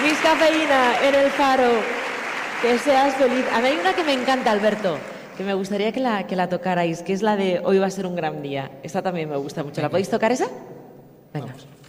Miss Cafeína en el Faro. Que seas feliz. A mí hay una que me encanta, Alberto, que me gustaría que la tocarais, que es la de Hoy va a ser un gran día. Esta también me gusta mucho. ¿La podéis tocar esa? Venga. Vamos.